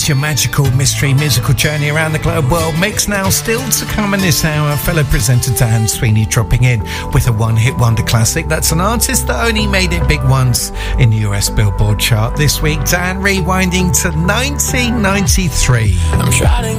complete your magical mystery musical journey around the globe world mix. Now still to come in this hour, fellow presenter Dan Sweeney dropping in with a one-hit wonder classic. That's an artist that only made it big once in the US Billboard chart. This week, Dan rewinding to 1993. I'm trying to